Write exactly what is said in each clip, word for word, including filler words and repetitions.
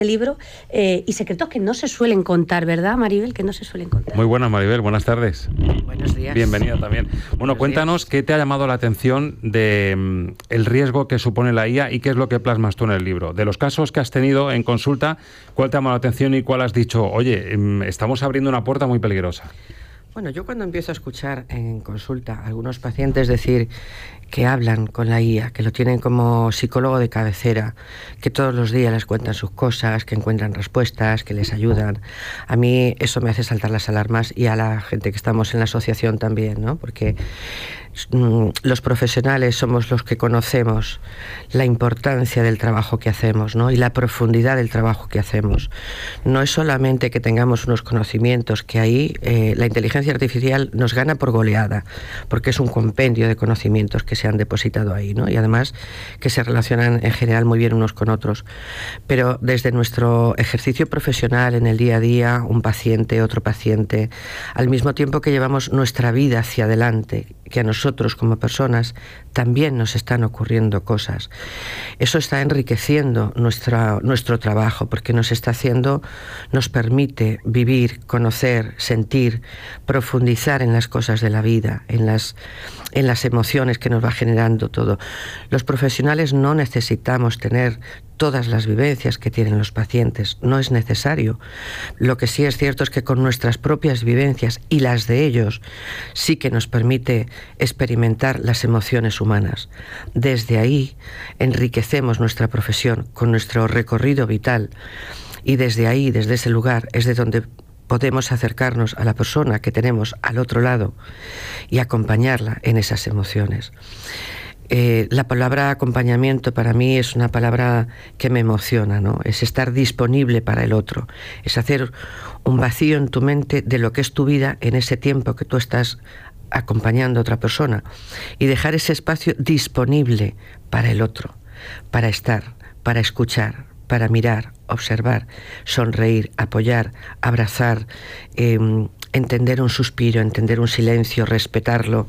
libro eh, y secretos que no se suelen contar, ¿verdad, Maribel? Que no se suelen contar. Muy buenas, Maribel, buenas tardes. Buenos días. Bienvenida también. Bueno, Buenos cuéntanos días. qué te ha llamado la atención de mm, el riesgo que supone la I A y qué es lo que plasmas tú en el libro. De los casos que has tenido en consulta, ¿cuál te ha llamado la atención y cuál has dicho, oye, mm, estamos abriendo una puerta muy peligrosa? Bueno, yo cuando empiezo a escuchar en consulta a algunos pacientes decir que hablan con la I A, que lo tienen como psicólogo de cabecera, que todos los días les cuentan sus cosas, que encuentran respuestas, que les ayudan, a mí eso me hace saltar las alarmas, y a la gente que estamos en la asociación también, ¿no? Porque mm, los profesionales somos los que conocemos la importancia del trabajo que hacemos, ¿no? Y la profundidad del trabajo que hacemos. No es solamente que tengamos unos conocimientos, que ahí eh, la inteligencia artificial nos gana por goleada, porque es un compendio de conocimientos que se han depositado ahí, ¿no? Y además que se relacionan en general muy bien unos con otros. Pero desde nuestro ejercicio profesional en el día a día, un paciente, otro paciente, al mismo tiempo que llevamos nuestra vida hacia adelante, que a nosotros como personas también nos están ocurriendo cosas. Eso está enriqueciendo nuestra, nuestro trabajo, porque nos está haciendo, nos permite vivir, conocer, sentir, profundizar en las cosas de la vida, en las, en las emociones que nos va generando todo. Los profesionales no necesitamos tener todas las vivencias que tienen los pacientes, no es necesario. Lo que sí es cierto es que con nuestras propias vivencias y las de ellos sí que nos permite experimentar las emociones humanas. Desde ahí enriquecemos nuestra profesión con nuestro recorrido vital, y desde ahí, desde ese lugar, es de donde podemos acercarnos a la persona que tenemos al otro lado y acompañarla en esas emociones. Eh, la palabra acompañamiento para mí es una palabra que me emociona, ¿no? Es estar disponible para el otro, es hacer un vacío en tu mente de lo que es tu vida en ese tiempo que tú estás acompañando a otra persona, y dejar ese espacio disponible para el otro, para estar, para escuchar, para mirar, observar, sonreír, apoyar, abrazar, eh, entender un suspiro, entender un silencio, respetarlo.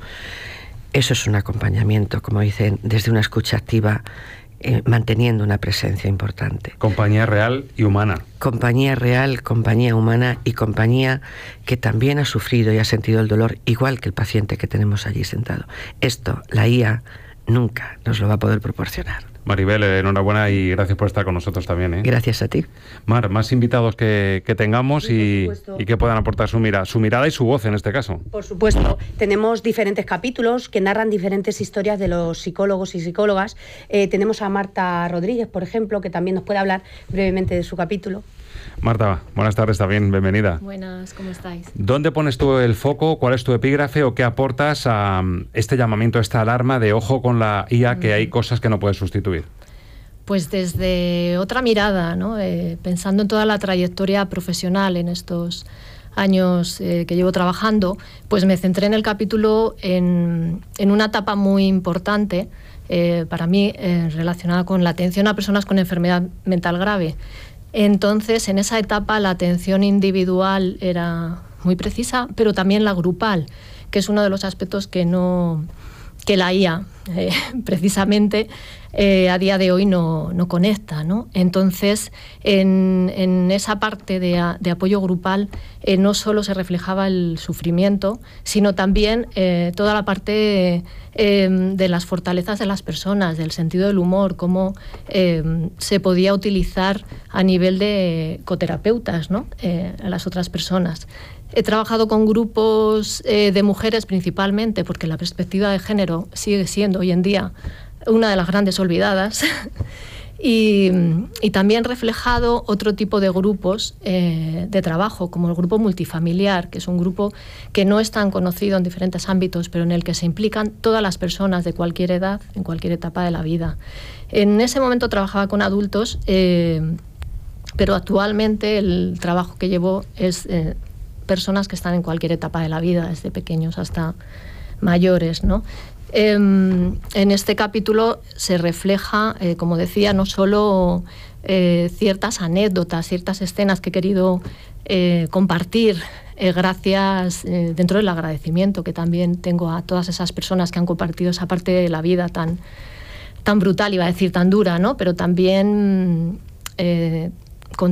Eso es un acompañamiento, como dicen, desde una escucha activa, eh, manteniendo una presencia importante. Compañía real y humana. Compañía real, compañía humana, y compañía que también ha sufrido y ha sentido el dolor, igual que el paciente que tenemos allí sentado. Esto, la I A nunca nos lo va a poder proporcionar. Maribel, enhorabuena y gracias por estar con nosotros también, ¿eh? Gracias a ti. Mar, más invitados que, que tengamos y, y que puedan aportar su, mira, su mirada y su voz en este caso. Por supuesto, tenemos diferentes capítulos que narran diferentes historias de los psicólogos y psicólogas. Eh, tenemos a Marta Rodríguez, por ejemplo, que también nos puede hablar brevemente de su capítulo. Marta, buenas tardes también, bienvenida. Buenas, ¿cómo estáis? ¿Dónde pones tú el foco? ¿Cuál es tu epígrafe o qué aportas a este llamamiento, a esta alarma de ojo con la I A, que hay cosas que no puedes sustituir? Pues desde otra mirada, ¿no? Eh, pensando en toda la trayectoria profesional en estos años eh, que llevo trabajando, pues me centré en el capítulo en, en una etapa muy importante eh, para mí eh, relacionada con la atención a personas con enfermedad mental grave. Entonces, en esa etapa la atención individual era muy precisa, pero también la grupal, que es uno de los aspectos que no que la I A eh, precisamente eh, a día de hoy no, no conecta, ¿no? Entonces, en, en esa parte de, a, de apoyo grupal eh, no solo se reflejaba el sufrimiento, sino también eh, toda la parte eh, de las fortalezas de las personas, del sentido del humor, cómo eh, se podía utilizar a nivel de coterapeutas, ¿no? eh, a las otras personas. He trabajado con grupos eh, de mujeres principalmente, porque la perspectiva de género sigue siendo hoy en día una de las grandes olvidadas. y, y también reflejado otro tipo de grupos eh, de trabajo, como el grupo multifamiliar, que es un grupo que no es tan conocido en diferentes ámbitos, pero en el que se implican todas las personas de cualquier edad, en cualquier etapa de la vida. En ese momento trabajaba con adultos, eh, pero actualmente el trabajo que llevo es Eh, personas que están en cualquier etapa de la vida, desde pequeños hasta mayores, ¿no? Eh, en este capítulo se refleja, eh, como decía, no solo eh, ciertas anécdotas, ciertas escenas que he querido eh, compartir eh, gracias, eh, dentro del agradecimiento que también tengo a todas esas personas que han compartido esa parte de la vida tan, tan brutal, iba a decir tan dura, ¿no? Pero también eh,